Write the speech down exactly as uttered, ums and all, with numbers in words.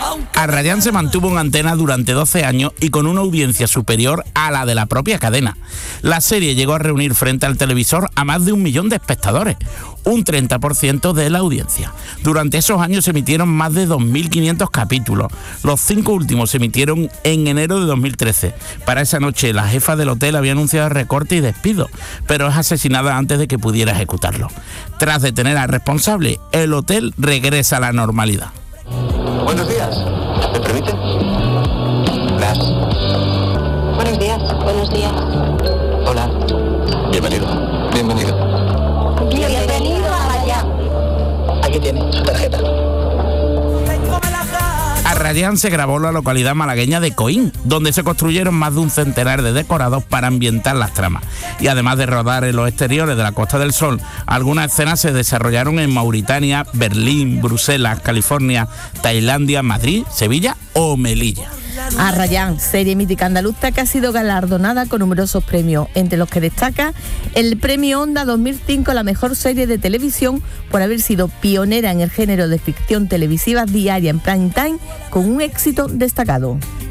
Arrayán se mantuvo en antena durante doce años y con una audiencia superior a la de la propia cadena. La serie llegó a reunir frente al televisor a más de un millón de espectadores, un treinta por ciento de la audiencia. Durante esos años se emitieron más de dos mil quinientos capítulos. Los cinco últimos se emitieron en enero de dos mil trece. Para esa noche, la jefa del hotel había anunciado recorte y despido, pero es asesinada antes de que pudiera ejecutarlo. Tras detener al responsable, el hotel regresa a la normalidad. Buenos días. ¿Me permite? Gracias. Buenos días. Buenos días. Hola. Bienvenido. Bienvenido. Bienvenido a Arrayán. Aquí tiene su tarjeta. Arrayán se grabó en la localidad malagueña de Coín, donde se construyeron más de un centenar de decorados para ambientar las tramas. Y además de rodar en los exteriores de la Costa del Sol, algunas escenas se desarrollaron en Mauritania, Berlín, Bruselas, California, Tailandia, Madrid, Sevilla o Melilla. Arrayán, serie mítica andaluza que ha sido galardonada con numerosos premios, entre los que destaca el Premio Onda dos mil cinco a la mejor serie de televisión por haber sido pionera en el género de ficción televisiva diaria en prime time con un éxito destacado.